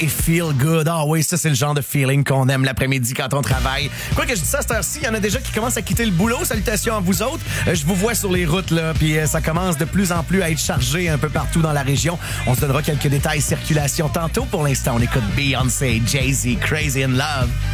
et Feel Good. Ah oui, ça, c'est le genre de feeling qu'on aime l'après-midi quand on travaille. Quoi que je dis ça, à cette heure-ci, il y en a déjà qui commencent à quitter le boulot. Salutations à vous autres. Je vous vois sur les routes, là, puis ça commence de plus en plus à être chargé un peu partout dans la région. On se donnera quelques détails circulation tantôt. Pour l'instant, on écoute Beyoncé, Jay-Z, Crazy in Love.